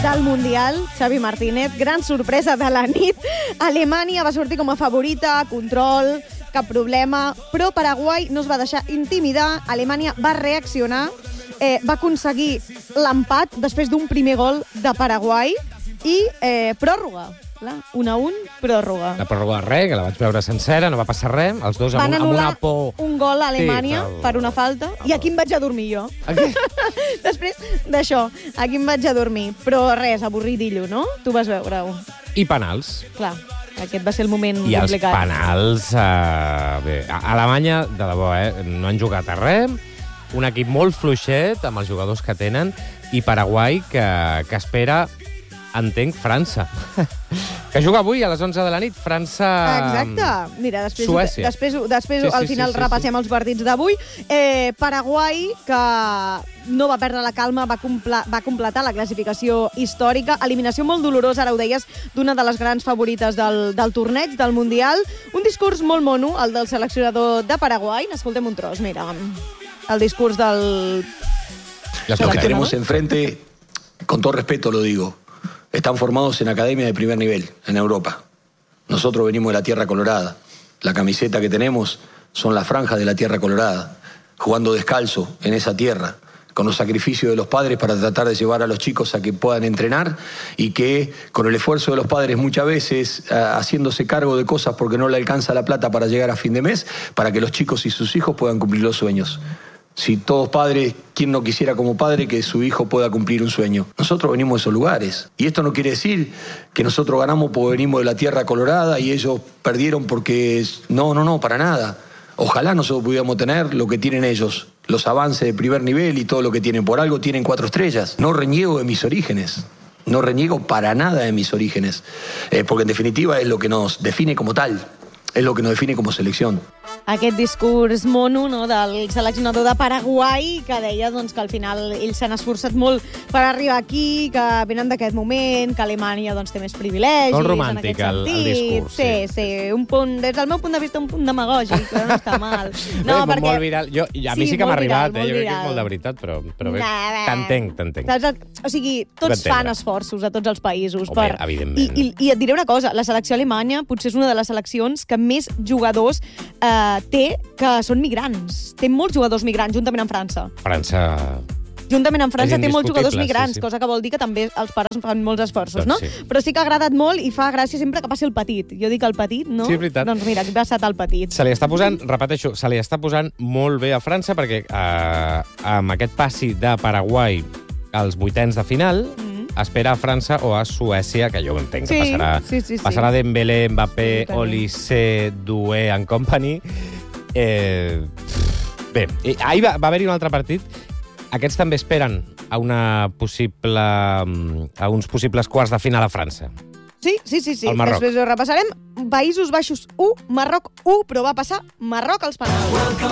del Mundial, Xavi Martínez, gran sorpresa de la nit. Alemanya va sortir com a favorita, control, cap problema, però Paraguai no es va deixar intimidar, Alemanya va reaccionar, va aconseguir l'empat després d'un primer gol de Paraguai i pròrroga. 1-1, pròrroga. La pròrroga de res, que la vaig veure sencera, no va passar res, els dos amb una por... un gol a Alemanya per una falta, i aquí em vaig a dormir jo. Després d'això, aquí em vaig a dormir. Però res, avorridillo, no? Tu vas veure-ho. I penals. Clar, aquest va ser el moment complicat. I els penals... Bé, a Alemanya, de debò, no han jugat a res, un equip molt fluixet amb els jugadors que tenen, i Paraguai, que espera... entenc, França. Que juga avui a les 11 de la nit, França... Exacte. Mira, Suècia. Després al final repassem els partits d'avui. Paraguai, que no va perdre la calma, va completar la classificació històrica. Eliminació molt dolorosa, ara ho deies, d'una de les grans favorites del torneig, del Mundial. Un discurs molt mono, el del seleccionador de Paraguai. N'escoltem un tros, mira. El discurs del... Lo que tenemos enfrente, con todo respeto lo digo, están formados en academia de primer nivel, en Europa. Nosotros venimos de la Tierra Colorada. La camiseta que tenemos son las franjas de la Tierra Colorada, jugando descalzo en esa tierra, con los sacrificios de los padres para tratar de llevar a los chicos a que puedan entrenar y que con el esfuerzo de los padres muchas veces haciéndose cargo de cosas porque no le alcanza la plata para llegar a fin de mes, para que los chicos y sus hijos puedan cumplir los sueños. Si todos padres, ¿quién no quisiera como padre que su hijo pueda cumplir un sueño? Nosotros venimos de esos lugares. Y esto no quiere decir que nosotros ganamos porque venimos de la Tierra Colorada y ellos perdieron porque... No, para nada. Ojalá nosotros pudiéramos tener lo que tienen ellos, los avances de primer nivel y todo lo que tienen. Por algo tienen 4 estrellas. No reniego de mis orígenes. No reniego para nada de mis orígenes. Porque en definitiva es lo que nos define como tal. És el que nos define com a selecció. Aquest discurs mono, no, del seleccionador de Paraguai, que deia doncs, que al final ells s'han esforçat molt per arribar aquí, que venen d'aquest moment, que Alemanya doncs, té més privilegis. Molt romàntic, el discurs. Sí, un punt, des del meu punt de vista, un punt demagògic, però no està mal. No, bé, perquè... Molt viral. A mi sí que m'ha arribat, jo crec que és molt de veritat, però bé, t'entenc. O sigui, tots fan esforços a tots els països. Home, evidentment. I et diré una cosa, la selecció alemanya potser és una de les seleccions que més jugadors té que són migrants. Té molts jugadors migrants, juntament amb França. Juntament amb França té molts jugadors migrants, cosa que vol dir que també els pares fan molts esforços, no? Però sí que ha agradat molt i fa gràcia sempre que passi el petit. Jo dic el petit, no? Sí, és veritat. Doncs mira, aquí ha passat el petit. Se li està posant, repeteixo, molt bé a França perquè amb aquest passi de Paraguai als vuitens de final... espera a França o a Suècia, que jo entenc que passarà Dembélé, Mbappé, Olise, Doué and company. Bé, ahir va haver-hi un altre partit. Aquests també esperen a uns possibles quarts de final a França. Sí. Després ho repassarem. Països Baixos 1, Marroc 1, però va passar Marroc als penals.